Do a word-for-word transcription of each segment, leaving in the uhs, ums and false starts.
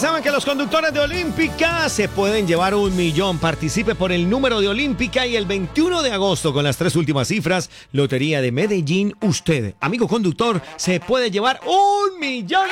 saben que los conductores de Olímpica se pueden llevar un millón. Participe por el número de Olímpica y el veintiuno de agosto con las tres últimas cifras, Lotería de Medellín, usted, amigo conductor, se puede llevar un millón.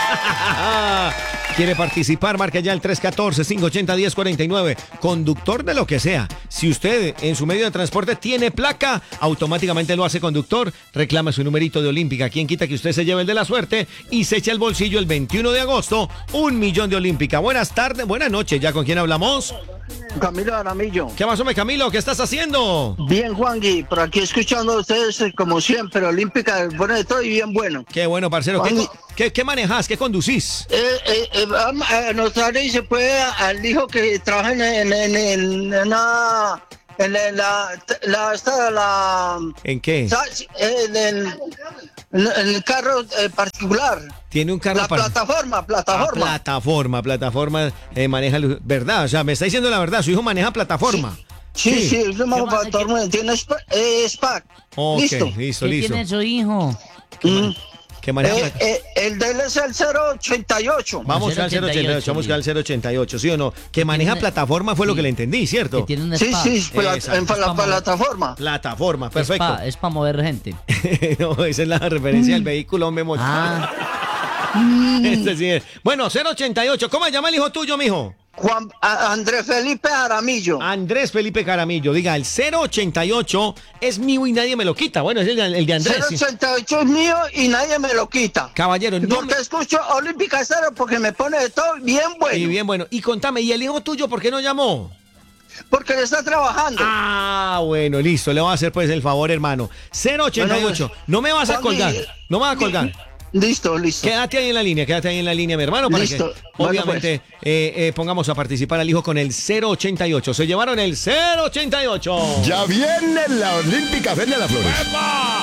¿Quiere participar? Marca ya el tres uno cuatro, cinco ocho cero, uno cero cuatro nueve. Conductor de lo que sea. Si usted en su medio de transporte tiene placa, automáticamente lo hace conductor. Reclama su numerito de Olímpica. ¿Quién quita que usted se lleve el de la suerte y se eche al bolsillo el veintiuno de agosto un millón de Olímpica? Buenas tardes, buenas noches. ¿Ya con quién hablamos? Camilo Aramillo. ¿Qué más, hombre, Camilo? ¿Qué estás haciendo? Bien, Juangui, por aquí escuchando a ustedes eh, como siempre, Olímpica, bueno de todo y bien bueno. Qué bueno, parcero. ¿Qué, qué, qué manejas? ¿Qué conducís? Eh, eh, eh, vamos, eh, nos trae y se puede al hijo que trabaja en, en, en, en, en una... En la, la, la, esta, la, ¿En qué? En el, en el carro eh, particular. Tiene un carro La par... plataforma, plataforma. Ah, plataforma, plataforma, eh, maneja, ¿verdad? O sea, me está diciendo la verdad, su hijo maneja plataforma. Sí, sí, sí, es una plataforma, tiene eh, SPAC. Ok, listo. listo, ¿Qué listo. tiene su hijo? Mm. ¿Qué maneja? Eh, eh, el de él es el cero ochenta y ocho. Vamos al cero ochenta y ocho, vamos al cero ochenta y ocho, ¿sí o no? Que maneja tiene, plataforma fue sí, lo que le entendí, ¿cierto? Que tiene un Sí, spa. sí, pla Exacto. en la plataforma. Plataforma, perfecto. Spa, es para mover gente. No, esa es la referencia del vehículo, Memo. Ah. Este sí es. Bueno, cero ochenta y ocho, ¿cómo se llama el hijo tuyo, mijo? Juan a, Andrés Felipe Aramillo. Andrés Felipe Caramillo. Diga, el cero ochenta y ocho es mío y nadie me lo quita. Bueno, es el, el de Andrés. cero ochenta y ocho es mío y nadie me lo quita. Caballero, no porque me... escucho Olímpica Cero porque me pone de todo bien bueno. Y bien bueno. Y contame, ¿y el hijo tuyo por qué no llamó? Porque le está trabajando. Ah, bueno, listo. Le voy a hacer pues el favor, hermano. cero ochenta y ocho. Bueno, pues, no me vas a Juan, colgar. No me vas a colgar. Listo, listo. Quédate ahí en la línea, quédate ahí en la línea, mi hermano, para listo. que bueno, obviamente pues. eh, eh, pongamos a participar al hijo con el cero ochenta y ocho. Se llevaron el cero ochenta y ocho. Ya viene la Olímpica Feria de las Flores. ¡Epa!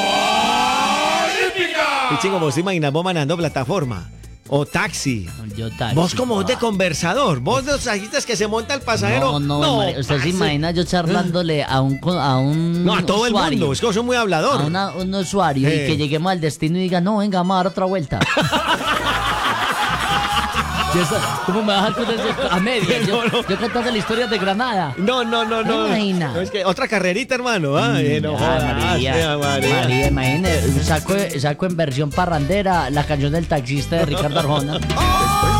¡Olímpica! Y chingo, vos te imaginas vos manejando plataforma o taxi. Yo taxi. Vos como de conversador, vos de los taxistas que se monta el pasajero. No, no, no usted parce. Se imagina yo charlándole a un a un No, a todo usuario, el mundo, es que vos sos muy hablador. A una, un usuario eh. y que lleguemos al destino y diga, no, venga, vamos a dar otra vuelta. ¿Cómo me vas a dejar a media? Yo, no, no. yo contando la historia de Granada. No, no, no, no. Imagina. No, es que otra carrerita, hermano. Ay, mm, no, ah, María, María. María, imagínate, saco, saco en versión parrandera la canción del taxista de Ricardo Arjona.